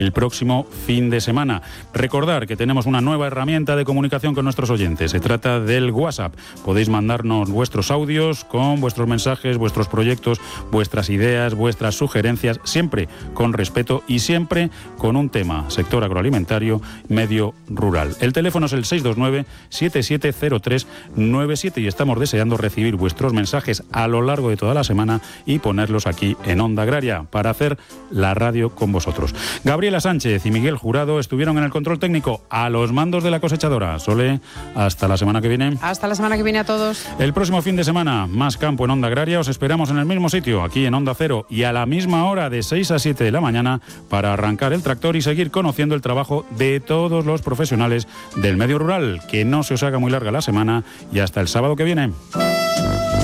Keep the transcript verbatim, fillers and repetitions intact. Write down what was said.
el próximo fin de semana. Recordar que tenemos una nueva herramienta de comunicación con nuestros oyentes. Se trata del WhatsApp. Podéis mandarnos vuestros audios con vuestros mensajes, vuestros proyectos, vuestras ideas, vuestras sugerencias, siempre con respeto y siempre con un tema: sector agroalimentario, medio rural. El teléfono es el seis dos nueve, siete siete cero tres nueve siete y estamos deseando recibir vuestros mensajes a lo largo de toda la semana y ponerlos aquí en Onda Agraria para hacer la radio con vosotros. Gabriela Sánchez y Miguel Jurado estuvieron en el control técnico a los mandos de la cosechadora. Sole, hasta la semana que viene. Hasta la semana que viene a todos. El próximo fin de semana, más campo en Onda Agraria. Os esperamos en el mismo sitio, aquí en Onda Cero, y a la misma hora, de seis a siete de la mañana, para arrancar el tractor y seguir conociendo el trabajo de todos los profesionales del medio rural. Que no se os haga muy larga la semana y hasta el sábado que viene.